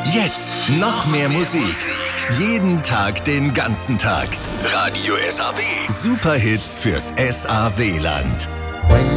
Jetzt noch mehr Musik. Jeden Tag, den ganzen Tag. Radio SAW. Superhits fürs SAW-Land. When